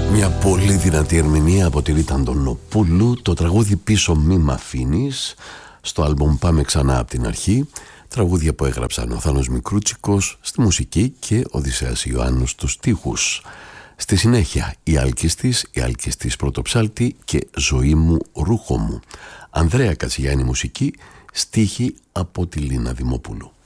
Μια πολύ δυνατή ερμηνεία από τη Ρίτα Αντωνοπούλου, το τραγούδι «Πίσω μη μ' αφήνεις», στο άλμπομ «Πάμε ξανά από την αρχή», τραγούδια που έγραψαν ο Θάνος Μικρούτσικος στη μουσική και ο Οδυσσέας Ιωάννους στους στίχους. Στη συνέχεια η Άλκης Πρωτοψάλτη και «Ζωή μου ρούχο μου». Ανδρέα Κατσιγιάννη μουσική, στίχοι από τη Λίνα Δημοπούλου.